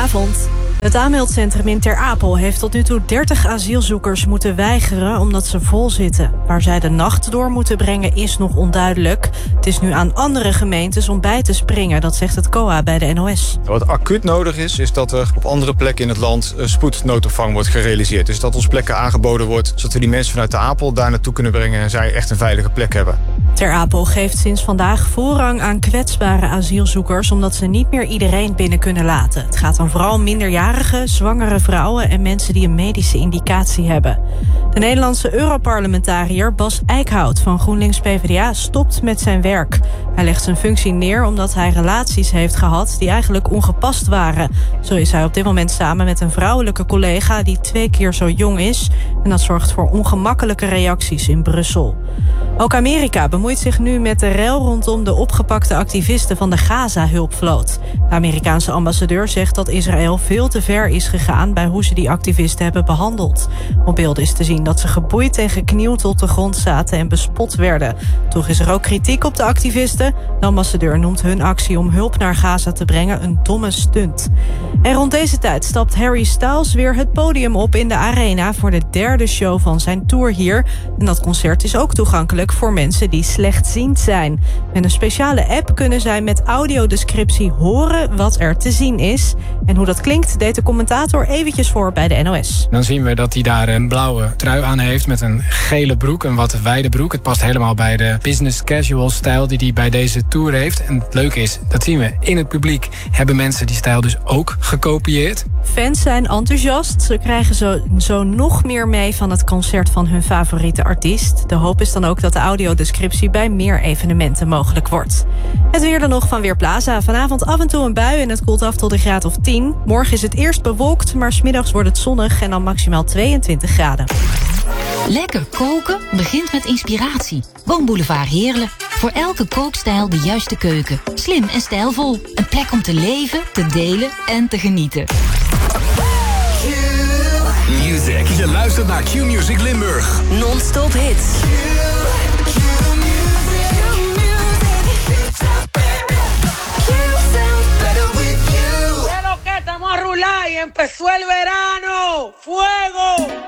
Goedenavond. Het aanmeldcentrum in Ter Apel heeft tot nu toe 30 asielzoekers moeten weigeren omdat ze vol zitten. Waar zij de nacht door moeten brengen is nog onduidelijk. Het is nu aan andere gemeentes om bij te springen, dat zegt het COA bij de NOS. Wat acuut nodig is dat er op andere plekken in het land spoednoodopvang wordt gerealiseerd. Dus dat ons plekken aangeboden wordt, zodat we die mensen vanuit Ter Apel daar naartoe kunnen brengen en zij echt een veilige plek hebben. Ter Apel geeft sinds vandaag voorrang aan kwetsbare asielzoekers, omdat ze niet meer iedereen binnen kunnen laten. Het gaat dan vooral om minderjarigen, zwangere vrouwen en mensen die een medische indicatie hebben. De Nederlandse Europarlementariër Bas Eickhout van GroenLinks-PVDA stopt met zijn werk. Hij legt zijn functie neer omdat hij relaties heeft gehad die eigenlijk ongepast waren. Zo is hij op dit moment samen met een vrouwelijke collega die 2 keer zo jong is. En dat zorgt voor ongemakkelijke reacties in Brussel. Ook Amerika bemoeit zich nu met de rel rondom de opgepakte activisten van de Gaza-hulpvloot. De Amerikaanse ambassadeur zegt dat Israël veel te ver is gegaan bij hoe ze die activisten hebben behandeld. Op beelden is te zien dat ze geboeid en geknield op de grond zaten en bespot werden. Toch is er ook kritiek op de activisten. De ambassadeur noemt hun actie om hulp naar Gaza te brengen een domme stunt. En rond deze tijd stapt Harry Styles weer het podium op in de Arena voor de 3e show van zijn tour hier. En dat concert is ook toegankelijk voor mensen die slechtziend zijn. Met een speciale app kunnen zij met audiodescriptie horen wat er te zien is. En hoe dat klinkt deed de commentator eventjes voor bij de NOS. Dan zien we dat hij daar een blauwe trui aan heeft met een gele broek, een wat wijde broek. Het past helemaal bij de business casual stijl die hij bij deze tour heeft. En het leuke is, dat zien we in het publiek, hebben mensen die stijl dus ook gekopieerd. Fans zijn enthousiast. Ze krijgen zo nog meer mee van het concert van hun favoriete artiest. De hoop is dan ook dat de audiodescriptie bij meer evenementen mogelijk wordt. Het weer dan nog van Weerplaza. Vanavond af en toe een bui en het koelt af tot een graad of 10. Morgen is het eerst bewolkt, maar 's middags wordt het zonnig en dan maximaal 22 graden. Lekker koken begint met inspiratie. Woonboulevard Heerlen. Voor elke kookstijl de juiste keuken. Slim en stijlvol. Een plek om te leven, te delen en te genieten. Music. Je luistert naar Q-Music Limburg. Non-stop hits. Estamos a rular y empezó el verano. ¡Fuego!